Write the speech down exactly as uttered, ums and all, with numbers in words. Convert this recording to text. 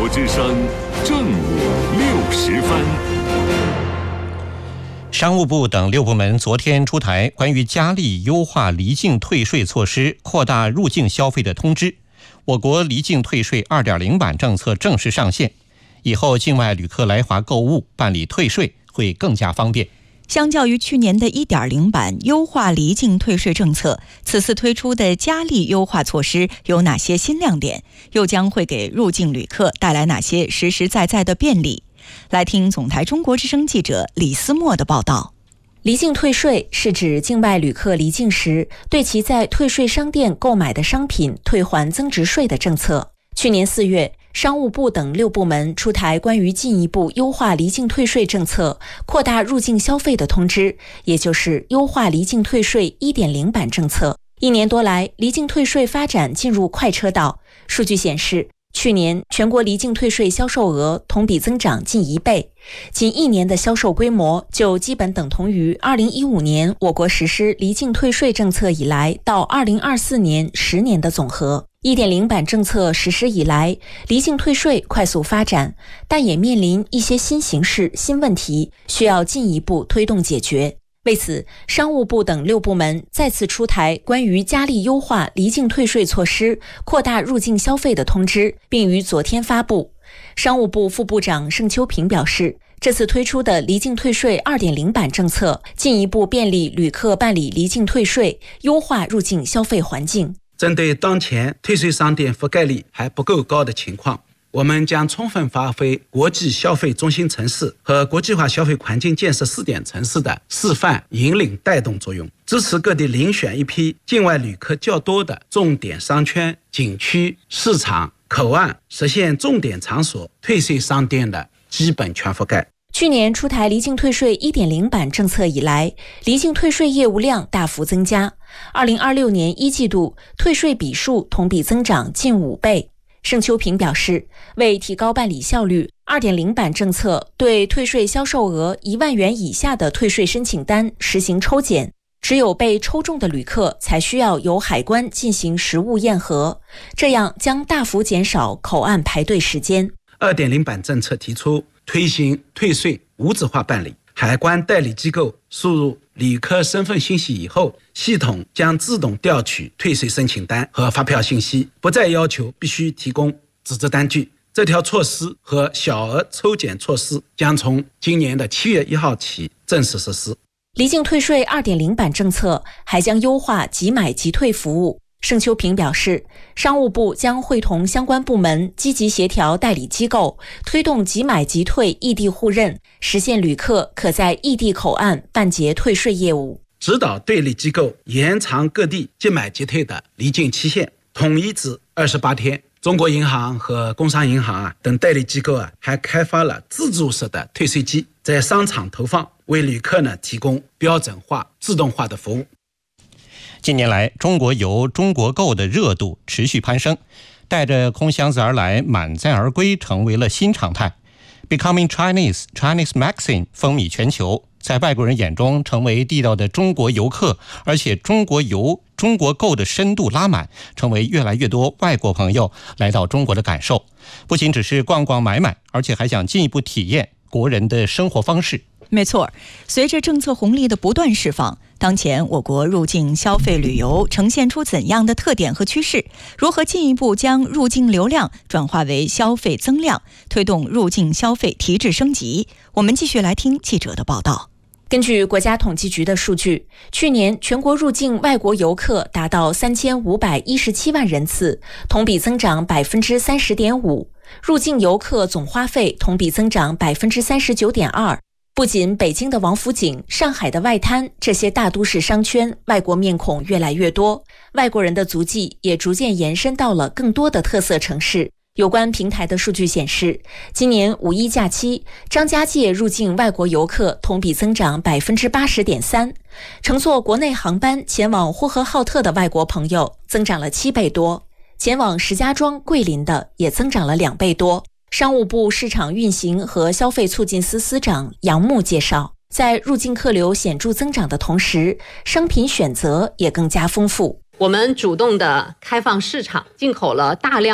之声正午六时分。 商务部等六部门昨天出台关于加力优化离境退税措施、扩大入境消费的通知。我国离境退税 二点零 版政策正式上线，以后境外旅客来华购物办理退税会更加方便。 相较于去年的 一点零 版优化离境退税政策，此次推出的加力优化措施有哪些新亮点？又将会给入境旅客带来哪些实实在在的便利？来听总台中国之声记者李思墨的报道。 离境退税是指境外旅客离境时，对其在退税商店购买的商品退还增值税的政策。去年四月，商务部等六部门出台关于进一步优化离境退税政策、扩大入境消费的通知，也就是优化离境退税 一点零 版政策。一年多来，离境退税发展进入快车道。数据显示，去年全国离境退税销售额同比增长近一倍，仅一年的销售规模就基本等同于二零一五年我国实施离境退税政策以来到二零二四年十年的总和。一点零 版政策实施以来，离境退税快速发展，但也面临一些新形势、新问题，需要进一步推动解决。为此，商务部等六部门再次出台关于加力优化离境退税措施、扩大入境消费的通知，并于昨天发布。商务部副部长盛秋平表示，这次推出的离境退税 二点零 版政策，进一步便利旅客办理离境退税，优化入境消费环境。 针对当前退税商店覆盖率还不够高的情况，我们将充分发挥国际消费中心城市和国际化消费环境建设试点城市的示范引领带动作用，支持各地遴选一批境外旅客较多的重点商圈、景区、市场、口岸，实现重点场所退税商店的基本全覆盖。 去年出台离境退税 一点零 版政策以来，离境退税业务量大幅增加。二零二六年一季度退税笔数同比增长近五倍。盛秋平表示，为提高办理效率， 二点零 版政策对退税销售额一万元以下的退税申请单实行抽检，只有被抽中的旅客才需要由海关进行实物验核，这样将大幅减少口岸排队时间。 二点零 版政策提出推行退税无纸化办理，海关代理机构输入旅客身份信息以后，系统将自动调取退税申请单和发票信息，不再要求必须提供纸质单据。这条措施和小额抽检措施将从今年的七月一号起正式实施。 离境退税 二点零 版政策还将优化即买即退服务。盛秋平表示，商务部将会同相关部门积极协调代理机构，推动即买即退异地互认，实现旅客可在异地口岸办结退税业务。 指导对立机构延长各地即买即退的离境期限，统一至二十八天。中国银行和工商银行啊等代理机构啊还开发了自助式的退税机，在商场投放，为旅客呢提供标准化、自动化的服务。 近年来，中国游、中国购的热度持续攀升，带着空箱子而来，满载而归成为了新常态。Becoming Chinese, Chinese Maxim 风靡全球，在外国人眼中成为地道的中国游客，而且中国游、中国购的深度拉满，成为越来越多外国朋友来到中国的感受。不仅只是逛逛买买，而且还想进一步体验国人的生活方式。 没错，随着政策红利的不断释放，当前我国入境消费旅游呈现出怎样的特点和趋势？如何进一步将入境流量转化为消费增量，推动入境消费提质升级？我们继续来听记者的报道。 根据国家统计局的数据，去年全国入境外国游客达到三千五百一十七万人次，同比增长 百分之三十点五， 入境游客总花费同比增长 百分之三十九点二。不仅北京的王府井、上海的外滩这些大都市商圈外国面孔越来越多，外国人的足迹也逐渐延伸到了更多的特色城市。有关平台的数据显示，今年五一假期，张家界入境外国游客同比增长 百分之八十点三， 乘坐国内航班前往呼和浩特的外国朋友增长了七倍多，前往石家庄、桂林的也增长了两倍多。商务部市场运行和消费促进司司长杨牧介绍，在入境客流显著增长的同时，商品选择也更加丰富。 我们主动的开放市场，进口了大量